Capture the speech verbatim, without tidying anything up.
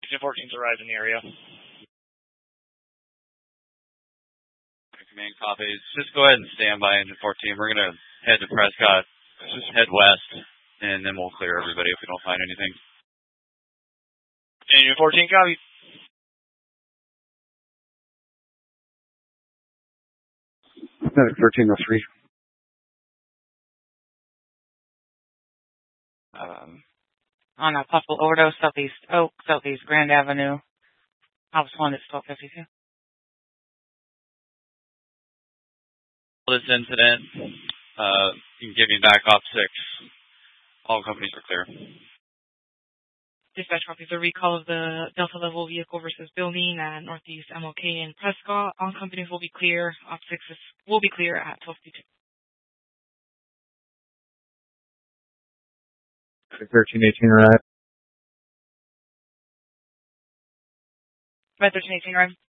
Agent fourteen's arrived in the area. Command copies. Just go ahead and stand by, Engine fourteen. We're going to head to Prescott, just head west, and then we'll clear everybody if we don't find anything. Engine fourteen, copy. Medic thirteen oh three. Um, on a possible overdose, Southeast Oak, Southeast Grand Avenue. House one, it's twelve fifty-two. This incident, uh, you can give me back op six. All companies are clear. Dispatch copies a recall of the Delta level vehicle versus building at Northeast M O K in Prescott. All companies will be clear. Op six is, will be clear at twelve fifty-two. thirteen eighteen arrived. By thirteen eighteen arrived.